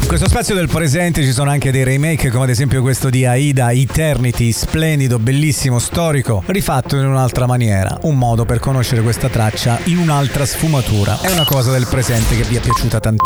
In questo spazio del presente ci sono anche dei remake, come ad esempio questo di Aida Eternity, splendido, bellissimo, storico, rifatto in un'altra maniera, un modo per conoscere questa traccia in un'altra sfumatura. È una cosa del presente che vi è piaciuta tantissimo.